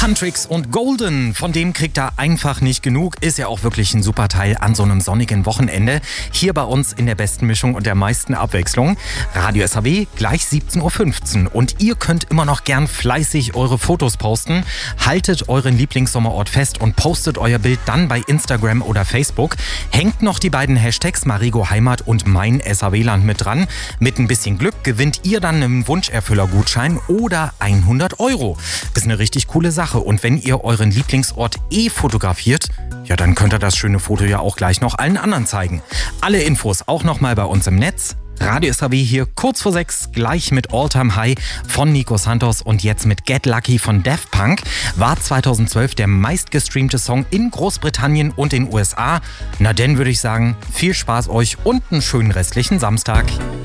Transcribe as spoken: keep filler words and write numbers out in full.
Huntrix und Golden, von dem kriegt er einfach nicht genug. Ist ja auch wirklich ein super Teil an so einem sonnigen Wochenende. Hier bei uns in der besten Mischung und der meisten Abwechslung. Radio S H W, gleich siebzehn Uhr fünfzehn. Und ihr könnt immer noch gern fleißig eure Fotos posten. Haltet euren Lieblingssommerort fest und postet euer Bild dann bei Instagram oder Facebook. Hängt noch die beiden Hashtags Marigo Heimat und Mein S H W-Land mit dran. Mit ein bisschen Glück gewinnt ihr dann einen Wunscherfüller-Gutschein oder hundert Euro. Ist eine richtig coole Sache. Und wenn ihr euren Lieblingsort eh fotografiert, ja, dann könnt ihr das schöne Foto ja auch gleich noch allen anderen zeigen. Alle Infos auch nochmal bei uns im Netz. Radio S H W hier kurz vor sechs, gleich mit All Time High von Nico Santos und jetzt mit Get Lucky von Daft Punk. War zweitausendzwölf der meistgestreamte Song in Großbritannien und den U S A. Na denn würde ich sagen, viel Spaß euch und einen schönen restlichen Samstag.